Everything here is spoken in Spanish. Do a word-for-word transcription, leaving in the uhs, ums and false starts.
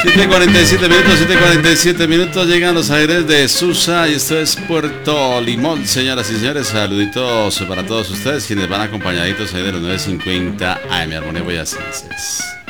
siete cuarenta y siete minutos, siete cuarenta y siete minutos, llegan los aires de Susa y esto es Puerto Limón, señoras y señores. Saluditos para todos ustedes quienes van acompañaditos ahí de los nueve cincuenta A M Armonía Boyacenses.